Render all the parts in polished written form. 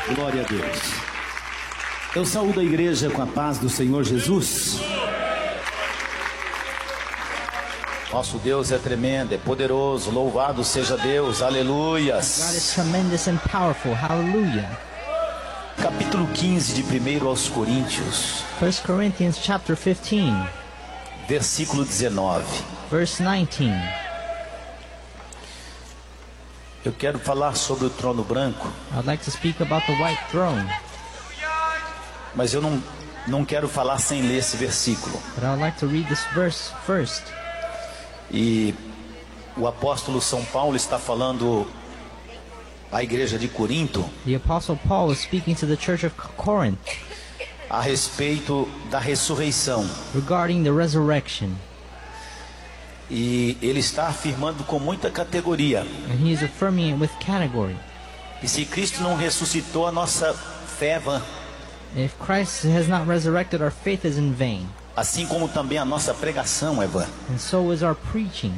Glória a Deus. Eu saúdo a igreja com a paz do Senhor Jesus. Nosso Deus é tremendo, é poderoso, louvado seja Deus, aleluias. God is tremendous and powerful, hallelujah. Capítulo 15 de 1 aos Coríntios, 1 Corinthians chapter 15, versículo 19. verse 19. Eu quero falar sobre o trono branco, I'd like to speak about the white throne, mas eu não quero falar sem ler esse versículo. but I'd like to read this verse first. E o apóstolo São Paulo está falando à igreja de Corinto The Apostle Paul is speaking to the church of Corinth a respeito da ressurreição. regarding the resurrection. E ele está afirmando com muita categoria: And he is affirming it with category. e se Cristo não ressuscitou, a nossa fé é vã, If Christ has not resurrected, our faith is in vain, assim como também a nossa pregação é vã. and so is our preaching.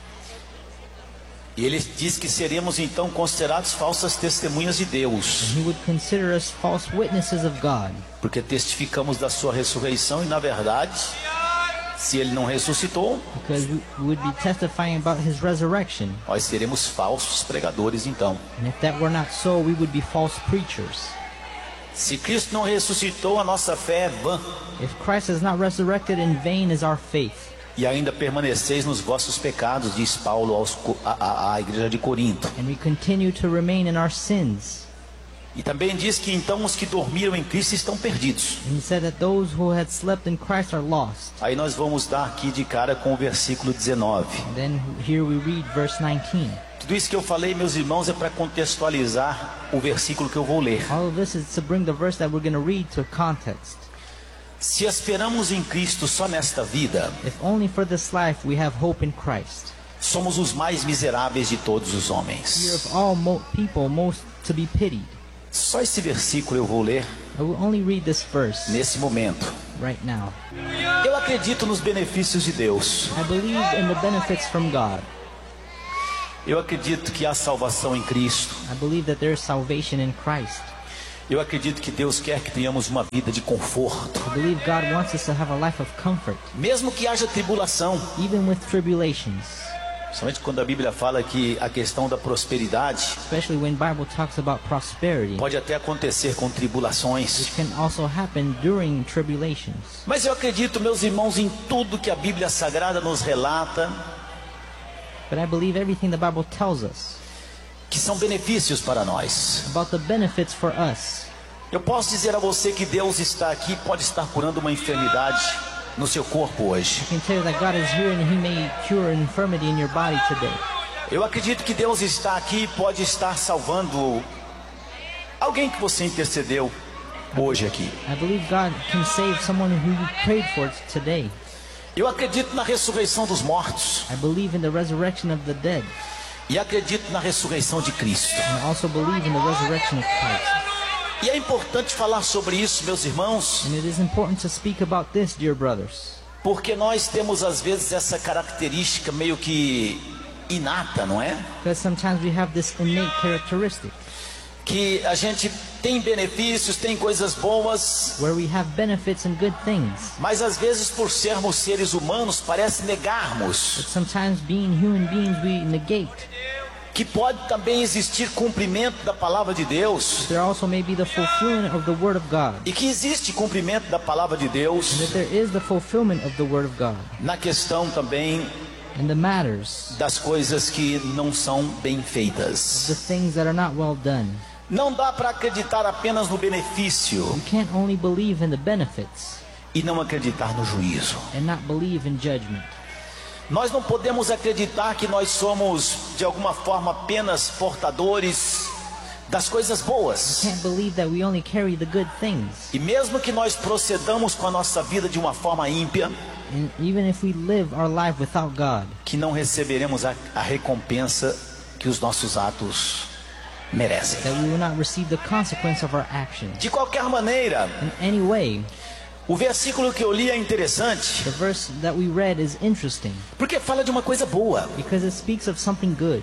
E ele diz que seremos então considerados falsas testemunhas de Deus, And he would consider us false witnesses of God, porque testificamos da sua ressurreição e, na verdade, se ele não ressuscitou, because we would be testifying about his resurrection. nós seremos falsos pregadores então. And if that were not so, we would be false preachers. Se Cristo não ressuscitou, a nossa fé é vã, If Christ has not resurrected, in vain is our faith. e ainda permaneceis nos vossos pecados, diz Paulo à igreja de Corinto. And we continue to remain in our sins. E também diz que então os que dormiram em Cristo estão perdidos. And he said that those who had slept in Christ are lost. Aí nós vamos dar aqui de cara com o versículo 19. And then here we read verse 19. Tudo isso que eu falei, meus irmãos, é para contextualizar o versículo que eu vou ler. All of this is to bring the verse that we're going to read to context. Se esperamos em Cristo só nesta vida, If only for this life we have hope in Christ. somos os mais miseráveis de todos os We are homens. of all people most to be pitied. Só esse versículo eu vou ler I will only read this verse nesse momento. right now. Eu acredito nos benefícios de Deus. I believe in the benefits from God. Eu acredito que há salvação em Cristo. I believe that there is salvation in Christ. Eu acredito que Deus quer que tenhamos uma vida de conforto. I believe God wants us to have a life of comfort, Mesmo que haja tribulação. even with tribulations. Somente quando a Bíblia fala que a questão da prosperidade Especially when Bible talks about prosperity, pode até acontecer com tribulações. which can also happen during tribulations. Mas eu acredito, meus irmãos, em tudo que a Bíblia Sagrada nos relata, But I believe everything the Bible tells us que são benefícios para nós. about the benefits for us. Eu posso dizer a você que Deus está aqui, pode estar curando uma enfermidade no seu corpo hoje. I can tell you that God is here and He may cure an infirmity in your body today. Eu acredito que Deus está aqui, pode estar salvando alguém que você intercedeu hoje aqui. I believe God can save someone who you prayed for today. Eu acredito na ressurreição dos mortos I believe in the resurrection of the dead. e acredito na ressurreição de Cristo. And I also believe in the resurrection of Christ. E é importante falar sobre isso, meus irmãos, And it is important to speak about this, dear brothers, porque nós temos às vezes essa característica meio que inata, não é? because sometimes we have this innate characteristic Que a gente tem benefícios, tem coisas boas, where we have benefits and good things, mas às vezes por sermos seres humanos parece but negarmos sometimes being human beings we negate. que pode também existir cumprimento da palavra de Deus There also may be the fulfillment of the Word of God, e que existe cumprimento da palavra de and Deus that there is the fulfillment of the Word of God na questão também in the matters, das coisas que não são bem the feitas. things that are not well done. Não dá para acreditar apenas no benefício You can't only believe in the benefits e não acreditar no juízo. and not believe in judgment. Nós não podemos acreditar que nós somos de alguma forma apenas portadores das coisas boas. Can't believe that we only carry the good things. E mesmo que nós procedamos com a nossa vida de uma forma ímpia, And even if we live our life without God, que não receberemos a recompensa que os nossos atos merecem. that we will not receive the consequence of our actions. De qualquer maneira, In any way, o versículo que eu li é interessante, the verse that we read is interesting porque fala de uma coisa boa. because it speaks of something good.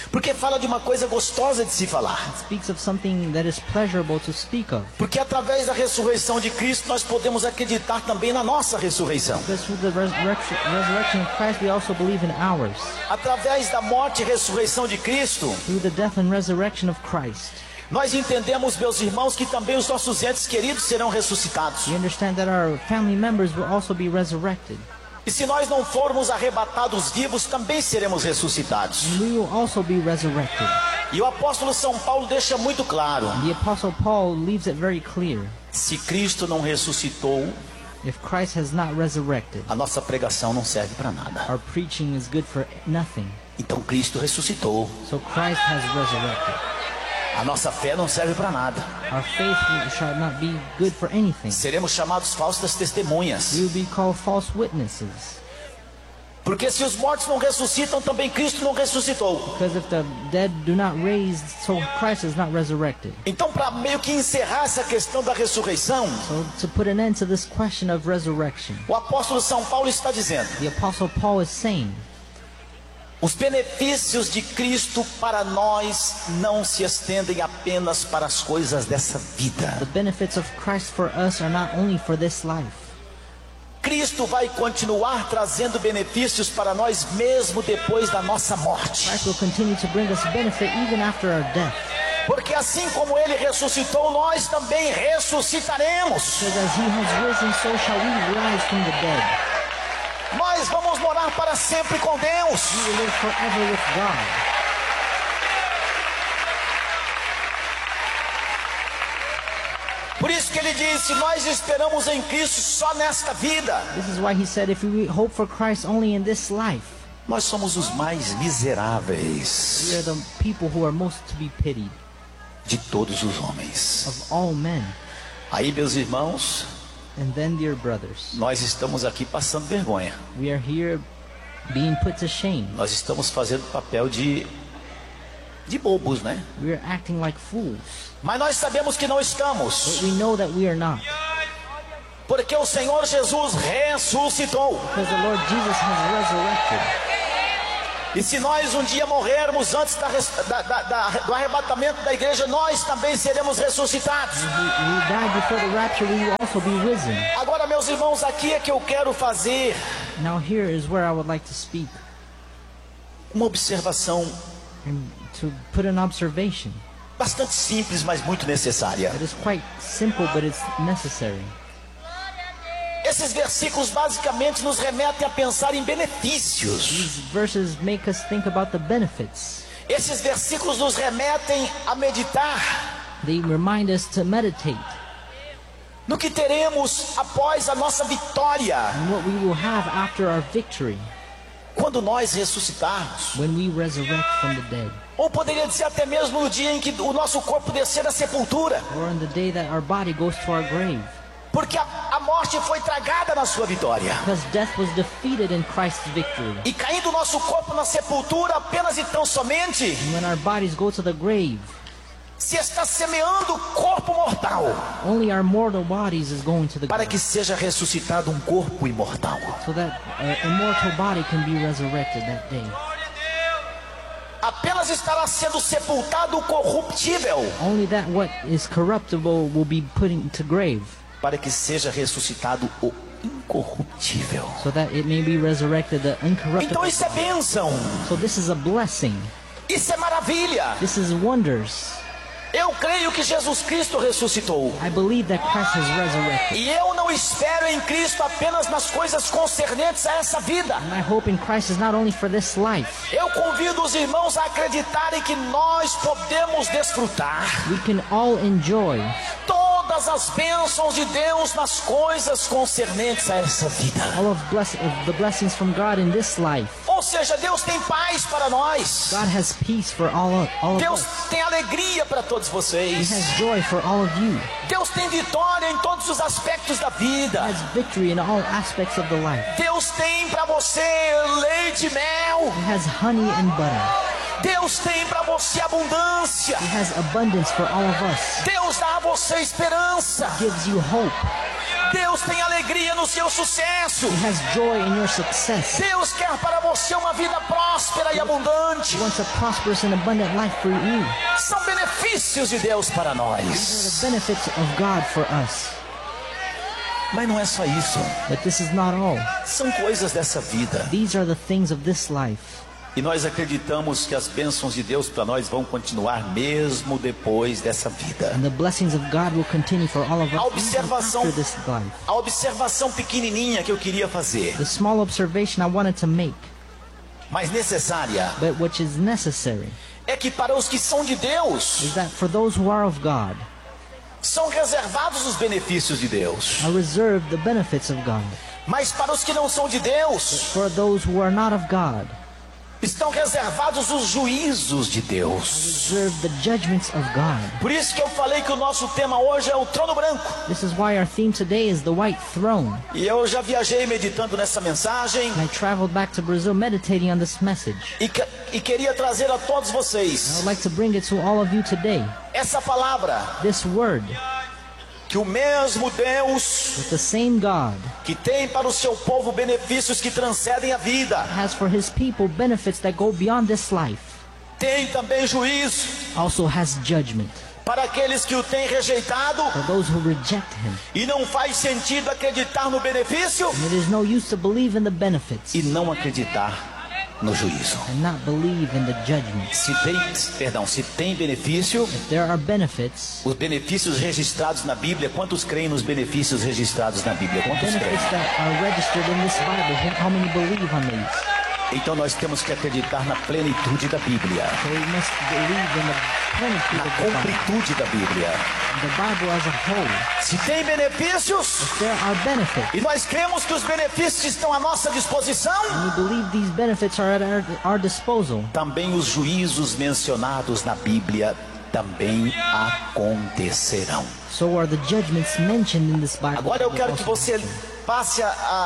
Porque fala de uma coisa gostosa de se falar. It speaks of something that is pleasurable to speak of. Porque através da ressurreição de Cristo nós podemos acreditar também na nossa ressurreição. Because through the resurrection of Christ, we also believe in ours. Através da morte e ressurreição de Cristo, Through the death and resurrection of Christ, nós entendemos, meus irmãos, que também os nossos entes queridos serão ressuscitados. we understand that our family members will also be resurrected. E se nós não formos arrebatados vivos, também seremos ressuscitados. And we will also be resurrected. E o apóstolo São Paulo deixa muito claro: The Apostle Paul leaves it very clear. se Cristo não ressuscitou, If Christ has not resurrected, a nossa pregação não serve para nada. our preaching is good for nothing. Então Cristo ressuscitou, So Christ has resurrected. a nossa fé não serve para nada. Our faith shall not be good for anything. Seremos chamados falsas testemunhas. We will be called false witnesses. Porque se os mortos não ressuscitam, também Cristo não ressuscitou. Because if the dead do not raise, so Christ is not resurrected. Então, para meio que encerrar essa questão da ressurreição, So to put an end to this question of resurrection, o apóstolo São Paulo está dizendo: the Apostle Paul is saying, os benefícios de Cristo para nós não se estendem apenas para as coisas dessa vida. the benefits of Christ for us are not only for this life. Cristo vai continuar trazendo benefícios para nós mesmo depois da nossa morte. Christ will continue to bring us benefit even after our death. Porque assim como Ele ressuscitou, nós também ressuscitaremos. Because as he has risen, so shall we rise from the dead. Nós vamos morar para sempre com Deus. We will live forever with God. Por isso que Ele disse: nós esperamos em Cristo só nesta vida. This is why he said, if we hope for Christ only in this life, Nós somos os mais miseráveis we are the people who are most to be pitied de todos os homens. of all men. Aí, meus irmãos, And then, dear brothers, nós estamos aqui passando vergonha. we are here being put to shame. Nós estamos fazendo papel de bobos, né? We are acting like fools. Mas nós sabemos que não estamos, But we know that we are not. porque o Senhor Jesus ressuscitou. Because the Lord Jesus has resurrected. E se nós um dia morrermos antes do arrebatamento da igreja, nós também seremos ressuscitados. We died before the rapture, we will also be risen. Agora, meus irmãos, aqui é que eu quero fazer Now here is where I would like to speak uma observação and to put an observation. bastante simples, mas muito necessária. It is quite simple, but it's necessary. Esses versículos basicamente nos remetem a pensar em benefícios. These verses make us think about the benefits. Esses versículos nos remetem a meditar They remind us to meditate no que teremos após a nossa vitória, on what we will have after our victory, quando nós ressuscitarmos. when we resurrect from the dead, Ou poderia dizer até mesmo no dia em que o nosso corpo descer da sepultura. or on the day that our body goes to our grave. Porque a morte foi tragada na sua vitória. Because death was defeated in Christ's victory. E caindo o nosso corpo na sepultura apenas e tão somente, And when our bodies go to the grave, se está semeando o corpo mortal, only our mortal bodies is going to the para grave, que seja ressuscitado um corpo imortal. so that our immortal body can be resurrected that day. Apenas estará sendo sepultado o corruptível, Only that what is corruptible will be put into grave, para que seja ressuscitado o incorruptível. so that it may be resurrected the Então incorruptible. isso é bênção, So this is a blessing. isso é maravilha. This is wonders. Eu creio que Jesus Cristo ressuscitou. I believe that Christ has resurrected. E eu não espero em Cristo apenas nas coisas concernentes a essa vida. My hope in Christ is not only for this life. Eu convido os irmãos a acreditarem que nós podemos desfrutar We can all enjoy todas as bênçãos de Deus nas coisas concernentes a essa vida. all of the blessings from God in this life. Ou seja, Deus tem paz para nós. God has peace for all of Deus us. tem alegria para todos He vocês. has joy for all of you. Deus tem vitória em todos os aspectos da vida. He has victory in all aspects of the life. Deus tem para você leite e mel. He has honey and butter. Deus tem para você abundância. He has abundance for all of us. Deus dá a você esperança. Gives you hope. Deus tem alegria no seu sucesso. He has joy in your success. Deus quer para você uma vida próspera e abundante. He wants a prosperous and abundant life for you. São benefícios de Deus para nós. These are the benefits of God for us. Mas não é só isso. But this is not all. São coisas dessa vida. These are the things of this life. E nós acreditamos que as bênçãos de Deus para nós vão continuar mesmo depois dessa vida. And the blessings of God will continue for all of A us even observação, after this life. a observação pequenininha que eu queria fazer, The small observation I wanted to make, mas necessária, but which is necessary, é que para os que são de Deus, is that for those who are of God, são reservados os benefícios de Deus. are reserved the benefits of God. Mas para os que não são de Deus, For those who are not of God, estão reservados os juízos de Deus. reserve the judgments of God. Por isso que eu falei que o nosso tema hoje é o trono branco. This is why our theme today is the white throne. E eu já viajei meditando nessa mensagem And I traveled back to Brazil meditating on this message. e queria trazer a todos I vocês would like to bring it to all of you today. essa palavra, This word, que o mesmo Deus that the same God que tem para o seu povo benefícios que transcendem a vida, has for his people benefits that go beyond this life, tem também juízo also has judgment para aqueles que o têm rejeitado. for those who reject him. E não faz sentido acreditar no benefício And it is no use to believe in the benefits e não acreditar no juízo. and not believe in the judgment. Se tem benefício, If there are benefits, os benefícios registrados na Bíblia, quantos creem nos benefícios registrados na Bíblia? Quantos creem? benefits that are registered in this Bible, how many believe on these? Então nós temos que acreditar na plenitude da Bíblia, So we must believe in the plenitude na of the Bible, completude da Bíblia. the Bible as a whole. Se tem benefícios, If there are benefits, e nós cremos que os benefícios estão à nossa disposição, and we believe these benefits are at our disposal, também os juízos mencionados na Bíblia também acontecerão. so are the judgments mentioned in this Bible. Agora eu quero que você passe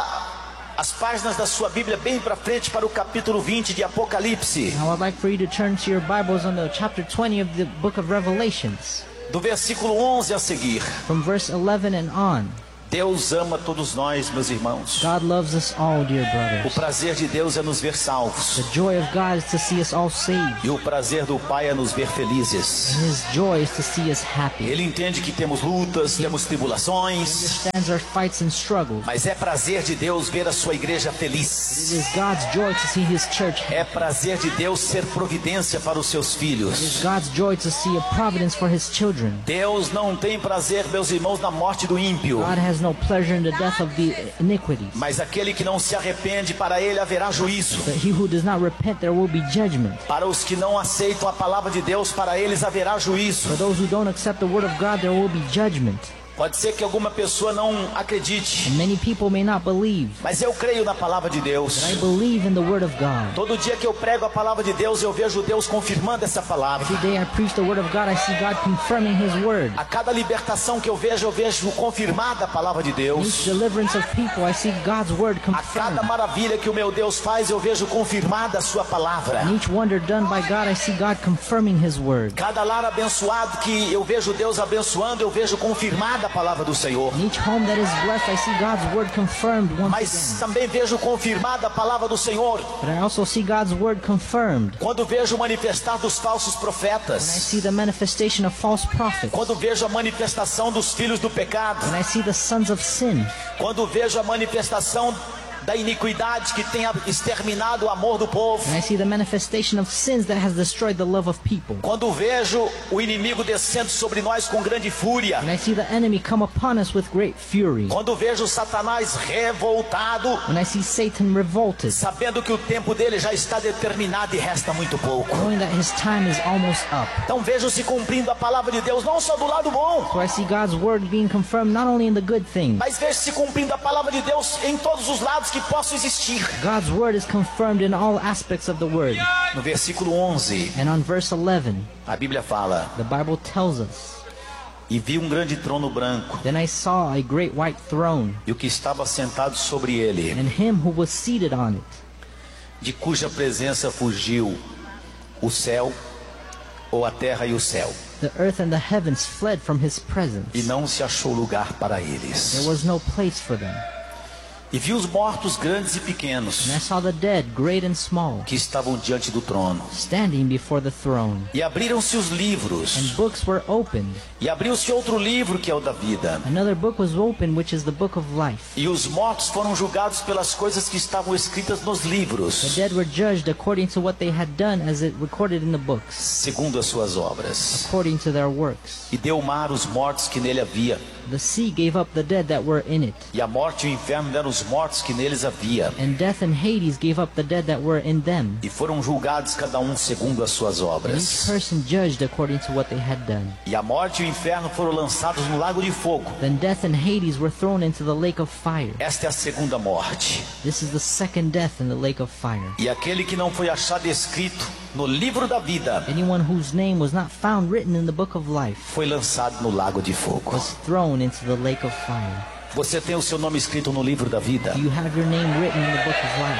as páginas da sua Bíblia bem para frente para o capítulo 20 de Apocalipse, Now I'd like for you to turn to your Bibles on the chapter 20 of the book of Revelations, do versículo 11 a seguir. from verse 11 and on. Deus ama todos nós, meus irmãos. God loves us all, dear O brothers. prazer de Deus é nos ver salvos, The joy of God is to see us all saved. e o prazer do Pai é nos ver felizes. And His joy is to see us happy. Ele entende que temos lutas, temos tribulações, Understands our fights and struggles. mas é prazer de Deus ver a sua igreja It feliz. is God's joy to see His church happy. É prazer de Deus ser providência para os seus It is filhos. God's joy to see a providence for His children. Deus não tem prazer, meus irmãos, na morte do ímpio, God has no pleasure in the death of the iniquities. mas aquele que não se arrepende, para ele haverá juízo. But he who does not repent, there will be judgment. Para os que não aceitam a palavra de Deus, para eles haverá juízo. For those who don't accept the word of God, there will be judgment. Pode ser que alguma pessoa não acredite, And many people may not believe. mas eu creio na palavra de Deus. I believe in the word of God. Todo dia que eu prego a palavra de Deus, eu vejo Deus confirmando essa palavra. Every day I preach the word of God, I see God confirming His word. A cada libertação que eu vejo confirmada a palavra de In each Deus. deliverance of people, I see God's word A cada confirmed. maravilha que o meu Deus faz, eu vejo confirmada a sua palavra. In each wonder done by God, I see God confirming His word. Cada lar abençoado que eu vejo Deus abençoando, eu vejo confirmada a palavra do Senhor. In each home that is blessed, I see God's word confirmed once Mas again. também vejo confirmada a palavra do Senhor But I also see God's word confirmed quando vejo manifestar dos falsos when I profetas, see the manifestation of false prophets, quando vejo a manifestação dos filhos do pecado, when I see the sons of sin, quando vejo a manifestação da iniquidade que tem exterminado o amor do povo, when I see the manifestation of sins that has destroyed the love of people, quando vejo o inimigo descendo sobre nós com grande fúria, when I see the enemy come upon us with great fury, quando vejo Satanás revoltado, when I see Satan revolted, sabendo que o tempo dele já está determinado e resta muito pouco. knowing that his time is almost up. Então vejo se cumprindo a palavra de Deus, não só do lado bom, So I see God's word being confirmed not only in the good things. mas vejo se cumprindo a palavra de Deus em todos os lados que possam existir. God's word is confirmed in all aspects of the word. No versículo 11, And on verse 11, a Bíblia fala: the Bible tells us, e vi um grande trono branco, "Then I saw a great white throne, e o que estava sentado sobre ele, and him who was seated on it, de cuja presença fugiu o céu ou a terra e o céu, The earth and the heavens fled from his presence. e não se achou lugar para There eles. was no place for them. E vi os mortos grandes e pequenos, And I saw the dead, great and small, que estavam diante do trono. standing before the throne. E abriram-se os livros, And books were opened. e abriu-se outro livro que é o da vida. Another book was opened, which is the book of life. E os mortos foram julgados pelas coisas que estavam escritas nos The livros, dead were judged according to what they had done as it recorded in the books, segundo as suas obras. according to their works. E deu o mar os mortos que nele havia, The sea gave up the dead that were in it, e a morte e o inferno deram os mortos que neles havia. and death and Hades gave up the dead that were in them. E foram julgados cada um segundo as suas And each obras. person judged according to what they had done. E a morte e o inferno foram lançados no lago de fogo. Then death and Hades were thrown into the lake of fire. Esta é a segunda morte. This is the second death in the lake of fire. E aquele que não foi achado escrito no livro da vida Anyone whose name was not found written in the book of life foi lançado no lago de fogo. was thrown into the lake of fire. Você tem o seu nome escrito no livro da vida? Do you have your name written in the book of life?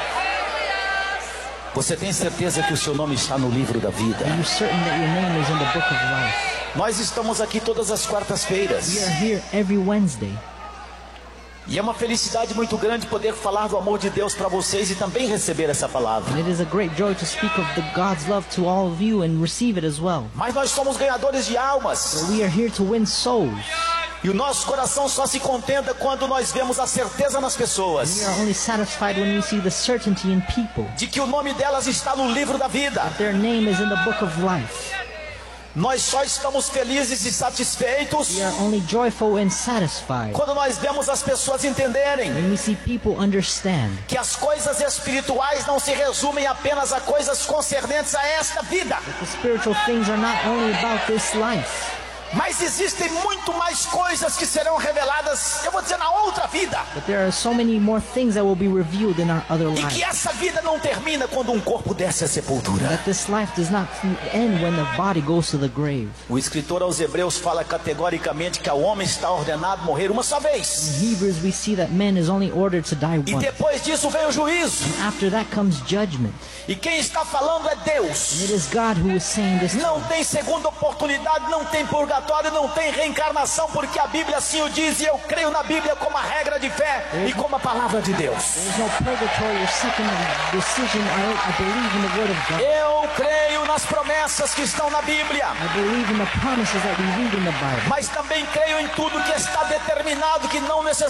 Você tem certeza que o seu nome está no livro da vida? Are you certain that your name is in the book of life? Nós estamos aqui todas as We quartas-feiras. are here every Wednesday. E é uma felicidade muito grande poder falar do amor de Deus para vocês e também receber essa palavra. And it is a great joy to speak of the God's love to all of you and receive it as well. Mas nós somos ganhadores de almas. But we are here to win souls. E o nosso coração só se contenta quando nós vemos a certeza nas We pessoas are only satisfied when we see the certainty in people de que o nome delas está no livro da vida. that their name is in the book of life. Nós só estamos felizes e satisfeitos We are only joyful and satisfied quando nós vemos as pessoas entenderem when we see people understand que as coisas espirituais não se resumem apenas a coisas concernentes a esta vida, the spiritual things are not only about this life, mas existem muito mais coisas que serão reveladas, eu vou dizer, na outra vida. but there are so many more things that will be revealed in our other E que life. essa vida não termina quando um corpo desce à sepultura. That this life does not end when the body goes to the grave. O escritor aos Hebreus fala categoricamente que ao homem está ordenado morrer uma só vez. In Hebrews we see that man is only ordered to die E once. depois disso vem o juízo. After that comes judgment. E quem está falando é Deus. And it is God who is saying this. Não tem segunda oportunidade, não tem purgatório, não tem reencarnação, porque a Bíblia assim o diz, e eu creio na Bíblia como a regra de fé e como a palavra de Deus. There's no purgatory or second decision. I believe in the word of God. Eu creio nas promessas que estão na Bíblia, I believe in the promises that we read in the Bible. mas também creio em tudo que está determinado, que não necessariamente